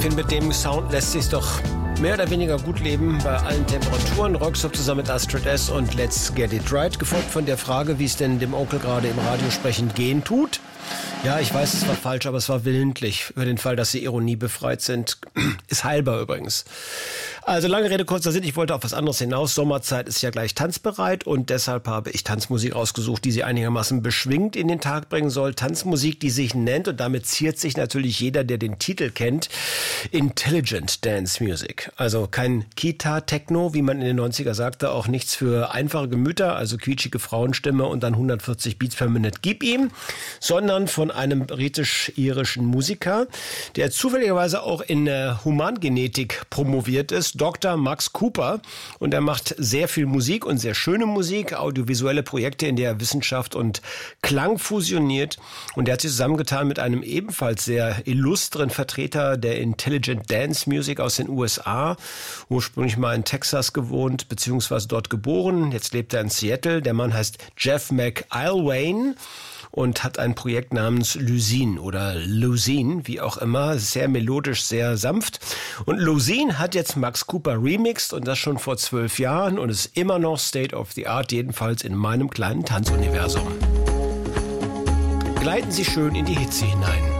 finde, mit dem Sound lässt sich doch mehr oder weniger gut leben bei allen Temperaturen. Rockstop zusammen mit Astrid S. und Let's Get It Right, gefolgt von der Frage, wie es denn dem Onkel gerade im Radio sprechend gehen tut. Ja, ich weiß, es war falsch, aber es war willentlich. Über den Fall, dass Sie ironiebefreit sind, ist heilbar übrigens. Also lange Rede, kurzer Sinn, ich wollte auf was anderes hinaus. Sommerzeit ist ja gleich tanzbereit und deshalb habe ich Tanzmusik ausgesucht, die Sie einigermaßen beschwingt in den Tag bringen soll. Tanzmusik, die sich nennt, und damit ziert sich natürlich jeder, der den Titel kennt, Intelligent Dance Music. Also kein Kita-Techno, wie man in den 90er sagte, auch nichts für einfache Gemüter, also quietschige Frauenstimme und dann 140 Beats per Minute, gib ihm, sondern von einem britisch-irischen Musiker, der zufälligerweise auch in Humangenetik promoviert ist, Dr. Max Cooper, und er macht sehr viel Musik und sehr schöne Musik, audiovisuelle Projekte, in der er Wissenschaft und Klang fusioniert, und er hat sich zusammengetan mit einem ebenfalls sehr illustren Vertreter der Intelligent Dance Music aus den USA, ursprünglich mal in Texas gewohnt, beziehungsweise dort geboren, jetzt lebt er in Seattle. Der Mann heißt Jeff McIlwain und hat ein Projekt namens Luzine oder Luzine, wie auch immer, sehr melodisch, sehr sanft. Und Luzine hat jetzt Max Cooper remixed, und das schon vor 12 Jahren, und ist immer noch State of the Art, jedenfalls in meinem kleinen Tanzuniversum. Gleiten Sie schön in die Hitze hinein.